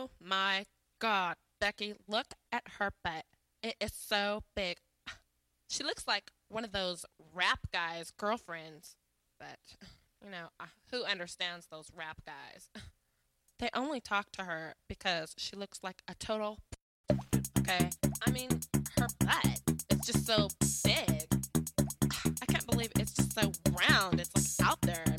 Oh my God, Becky, look at her butt. It is so big. She looks like one of those rap guys' girlfriends. But, who understands those rap guys? They only talk to her because she looks like a total. Okay? I mean, her butt is just so big. I can't believe it's just so round. It's like out there.